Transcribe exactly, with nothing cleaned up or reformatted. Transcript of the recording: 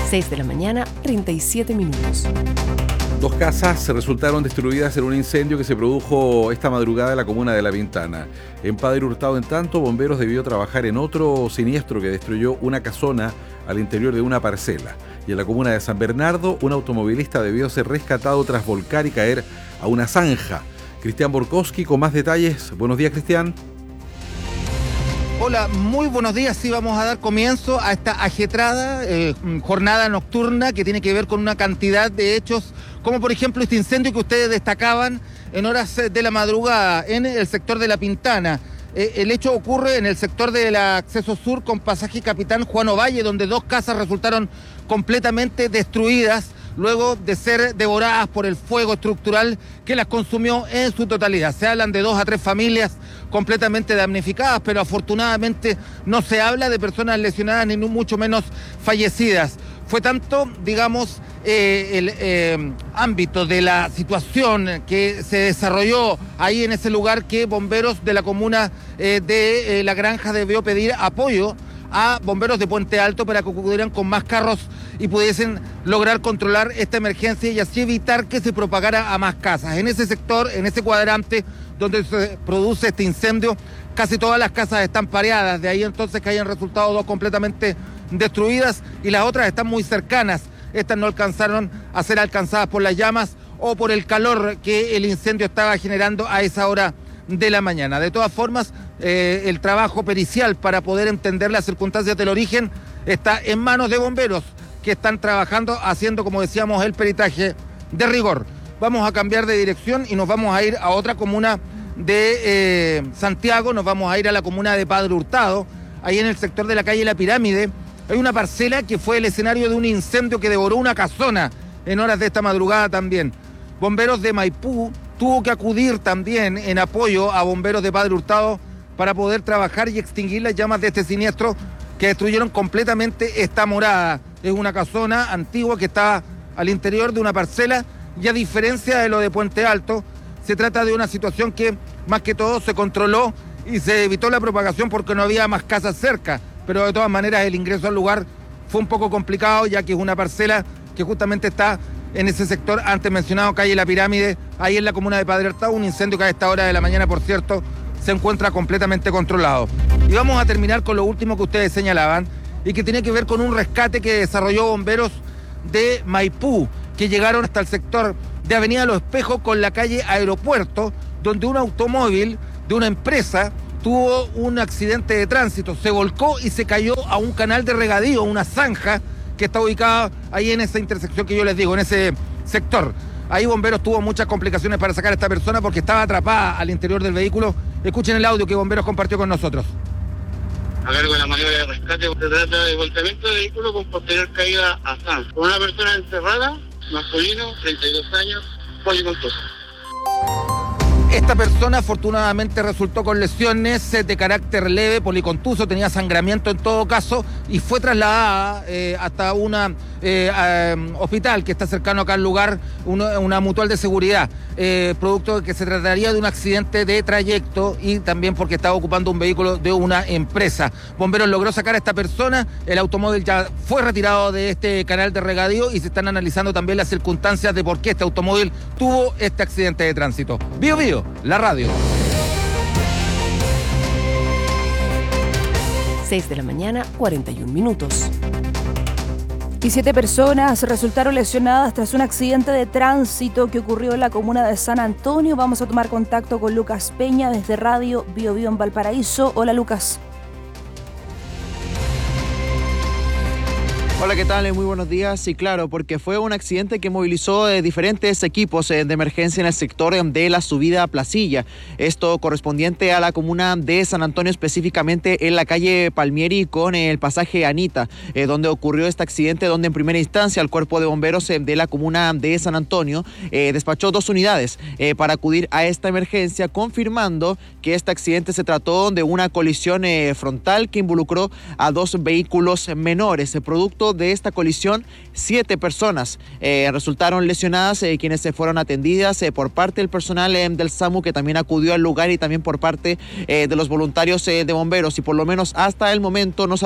seis de la mañana, treinta y siete minutos. Dos casas resultaron destruidas en un incendio que se produjo esta madrugada en la comuna de La Pintana. En Padre Hurtado, en tanto, bomberos debió trabajar en otro siniestro que destruyó una casona al interior de una parcela. Y en la comuna de San Bernardo, un automovilista debió ser rescatado tras volcar y caer a una zanja. Cristian Borkowski con más detalles. Buenos días, Cristian. Hola, muy buenos días. Sí, vamos a dar comienzo a esta ajetrada eh, jornada nocturna que tiene que ver con una cantidad de hechos, como por ejemplo este incendio que ustedes destacaban en horas de la madrugada en el sector de La Pintana. Eh, el hecho ocurre en el sector del acceso sur con pasaje Capitán Juan Ovalle, donde dos casas resultaron completamente destruidas luego de ser devoradas por el fuego estructural que las consumió en su totalidad. Se hablan de dos a tres familias completamente damnificadas, pero afortunadamente no se habla de personas lesionadas ni mucho menos fallecidas. Fue tanto, digamos, eh, el eh, ámbito de la situación que se desarrolló ahí en ese lugar que bomberos de la comuna eh, de eh, La Granja debió pedir apoyo a bomberos de Puente Alto para que acudieran con más carros y pudiesen lograr controlar esta emergencia y así evitar que se propagara a más casas. En ese sector, en ese cuadrante donde se produce este incendio, casi todas las casas están pareadas, de ahí entonces que hayan resultado dos completamente destruidas y las otras están muy cercanas. Estas no alcanzaron a ser alcanzadas por las llamas o por el calor que el incendio estaba generando a esa hora de la mañana. De todas formas, eh, el trabajo pericial para poder entender las circunstancias del origen está en manos de bomberos que están trabajando, haciendo, como decíamos, el peritaje de rigor. Vamos a cambiar de dirección y nos vamos a ir a otra comuna de eh, Santiago, nos vamos a ir a la comuna de Padre Hurtado, ahí en el sector de la calle La Pirámide. Hay una parcela que fue el escenario de un incendio que devoró una casona en horas de esta madrugada también. Bomberos de Maipú tuvo que acudir también en apoyo a bomberos de Padre Hurtado para poder trabajar y extinguir las llamas de este siniestro que destruyeron completamente esta morada. Es una casona antigua que está al interior de una parcela y a diferencia de lo de Puente Alto, se trata de una situación que más que todo se controló y se evitó la propagación porque no había más casas cerca, pero de todas maneras el ingreso al lugar fue un poco complicado ya que es una parcela que justamente está en ese sector antes mencionado, calle La Pirámide, ahí en la comuna de Padre Hurtado, un incendio que a esta hora de la mañana, por cierto, se encuentra completamente controlado. Y vamos a terminar con lo último que ustedes señalaban y que tiene que ver con un rescate que desarrolló bomberos de Maipú, que llegaron hasta el sector de Avenida Los Espejos con la calle Aeropuerto, donde un automóvil de una empresa tuvo un accidente de tránsito, se volcó y se cayó a un canal de regadío, una zanja que está ubicada ahí en esa intersección que yo les digo, en ese sector. Ahí bomberos tuvo muchas complicaciones para sacar a esta persona porque estaba atrapada al interior del vehículo. Escuchen el audio que bomberos compartió con nosotros. A cargo de la maniobra de rescate, se trata de volcamiento de vehículo con posterior caída a zanja. Con una persona encerrada, masculino, treinta y dos años, policontuso. Esta persona afortunadamente resultó con lesiones de carácter leve, policontuso, tenía sangramiento en todo caso y fue trasladada eh, hasta un eh, eh, hospital que está cercano acá al lugar, una, una mutual de seguridad, eh, producto de que se trataría de un accidente de trayecto y también porque estaba ocupando un vehículo de una empresa. Bomberos logró sacar a esta persona, el automóvil ya fue retirado de este canal de regadío y se están analizando también las circunstancias de por qué este automóvil tuvo este accidente de tránsito. Bio Bio, la radio. seis de la mañana, cuarenta y un minutos. Y siete personas resultaron lesionadas tras un accidente de tránsito que ocurrió en la comuna de San Antonio. Vamos a tomar contacto con Lucas Peña desde Radio Bio Bio en Valparaíso. Hola, Lucas. Hola, ¿qué tal? Muy buenos días. Sí, claro, porque fue un accidente que movilizó eh, diferentes equipos eh, de emergencia en el sector eh, de la subida a Placilla. Esto correspondiente a la comuna de San Antonio, específicamente en la calle Palmieri con eh, el pasaje Anita, eh, donde ocurrió este accidente, donde en primera instancia el cuerpo de bomberos eh, de la comuna de San Antonio eh, despachó dos unidades eh, para acudir a esta emergencia, confirmando que este accidente se trató de una colisión eh, frontal que involucró a dos vehículos menores. El producto de esta colisión, siete personas eh, resultaron lesionadas, eh, quienes se fueron atendidas eh, por parte del personal eh, del SAMU, que también acudió al lugar, y también por parte eh, de los voluntarios eh, de bomberos, y por lo menos hasta el momento no se